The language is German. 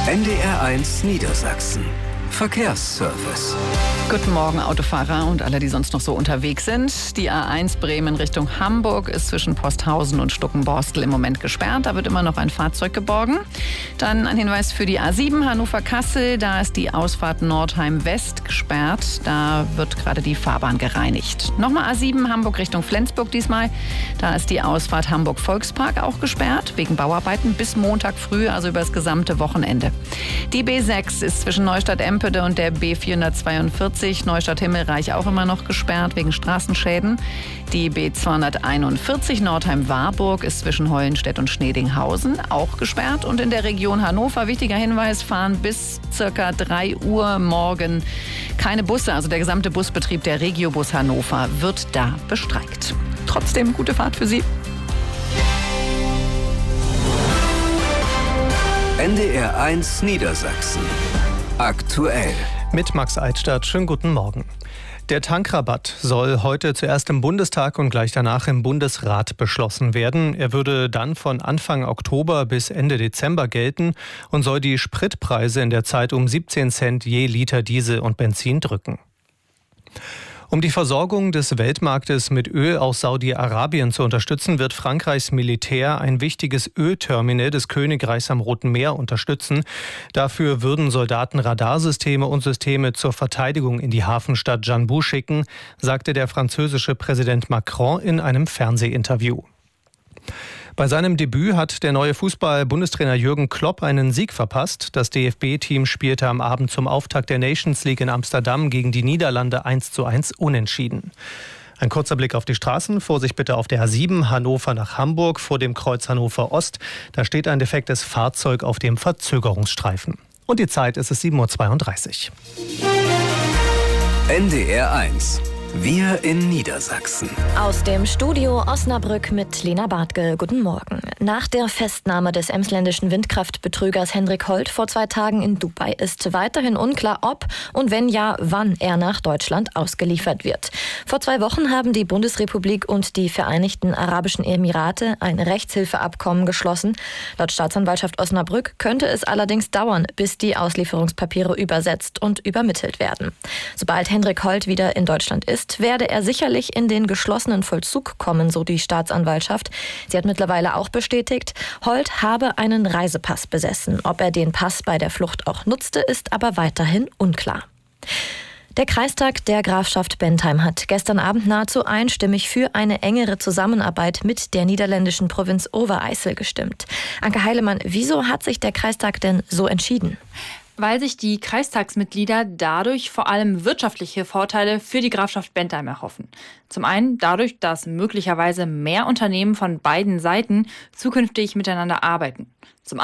NDR1 Niedersachsen. Verkehrsservice. Guten Morgen, Autofahrer und alle, die sonst noch so unterwegs sind. Die A1 Bremen Richtung Hamburg ist zwischen Posthausen und Stuckenborstel im Moment gesperrt. Da wird immer noch ein Fahrzeug geborgen. Dann ein Hinweis für die A7 Hannover-Kassel. Da ist die Ausfahrt Nordheim West gesperrt. Da wird gerade die Fahrbahn gereinigt. Nochmal A7 Hamburg Richtung Flensburg diesmal. Da ist die Ausfahrt Hamburg-Volkspark auch gesperrt. Wegen Bauarbeiten bis Montag früh, also über das gesamte Wochenende. Die B6 ist zwischen Neustadt-Empede und der B442 Neustadt-Himmelreich auch immer noch gesperrt wegen Straßenschäden. Die B241 Nordheim-Warburg ist zwischen Hollenstedt und Schnedinghausen auch gesperrt. Und in der Region Hannover, wichtiger Hinweis, fahren bis ca. 3 Uhr morgen keine Busse. Also der gesamte Busbetrieb der Regiobus Hannover wird da bestreikt. Trotzdem gute Fahrt für Sie. NDR1 Niedersachsen. Aktuell. Mit Max Eidstadt, schönen guten Morgen. Der Tankrabatt soll heute zuerst im Bundestag und gleich danach im Bundesrat beschlossen werden. Er würde dann von Anfang Oktober bis Ende Dezember gelten und soll die Spritpreise in der Zeit um 17 Cent je Liter Diesel und Benzin drücken. Um die Versorgung des Weltmarktes mit Öl aus Saudi-Arabien zu unterstützen, wird Frankreichs Militär ein wichtiges Ölterminal des Königreichs am Roten Meer unterstützen. Dafür würden Soldaten Radarsysteme und Systeme zur Verteidigung in die Hafenstadt Janbou schicken, sagte der französische Präsident Macron in einem Fernsehinterview. Bei seinem Debüt hat der neue Fußball-Bundestrainer Jürgen Klopp einen Sieg verpasst. Das DFB-Team spielte am Abend zum Auftakt der Nations League in Amsterdam gegen die Niederlande 1:1 unentschieden. Ein kurzer Blick auf die Straßen. Vorsicht bitte auf der A7 Hannover nach Hamburg vor dem Kreuz Hannover Ost. Da steht ein defektes Fahrzeug auf dem Verzögerungsstreifen. Und die Zeit ist es 7:32 Uhr. NDR1. Wir in Niedersachsen. Aus dem Studio Osnabrück mit Lena Bartke. Guten Morgen. Nach der Festnahme des emsländischen Windkraftbetrügers Hendrik Holt vor 2 Tagen in Dubai ist weiterhin unklar, ob und wenn ja, wann er nach Deutschland ausgeliefert wird. Vor 2 Wochen haben die Bundesrepublik und die Vereinigten Arabischen Emirate ein Rechtshilfeabkommen geschlossen. Laut Staatsanwaltschaft Osnabrück könnte es allerdings dauern, bis die Auslieferungspapiere übersetzt und übermittelt werden. Sobald Hendrik Holt wieder in Deutschland ist, werde er sicherlich in den geschlossenen Vollzug kommen, so die Staatsanwaltschaft. Sie hat mittlerweile auch bestätigt, Holt habe einen Reisepass besessen. Ob er den Pass bei der Flucht auch nutzte, ist aber weiterhin unklar. Der Kreistag der Grafschaft Bentheim hat gestern Abend nahezu einstimmig für eine engere Zusammenarbeit mit der niederländischen Provinz Overijssel gestimmt. Anke Heilemann, wieso hat sich der Kreistag denn so entschieden? Weil sich die Kreistagsmitglieder dadurch vor allem wirtschaftliche Vorteile für die Grafschaft Bentheim erhoffen. Zum einen dadurch, dass möglicherweise mehr Unternehmen von beiden Seiten zukünftig miteinander arbeiten. Zum